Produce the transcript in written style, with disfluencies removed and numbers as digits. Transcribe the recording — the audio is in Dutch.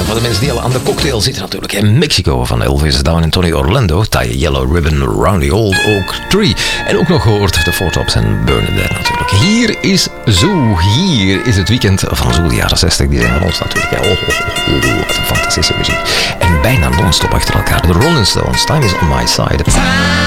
voor de mensen die al aan de cocktail zitten natuurlijk. In Mexico van Elvis Down en Tony Orlando. Tie a yellow ribbon around the old oak tree. En ook nog gehoord de Four Tops en Bernadette natuurlijk. Hier is Zoo. Hier is het weekend van Zoo, de jaren 60. Die zijn van ons natuurlijk. Ja, wat een fantastische muziek. En bijna non-stop achter elkaar. De Rolling Stones, Time is on my side.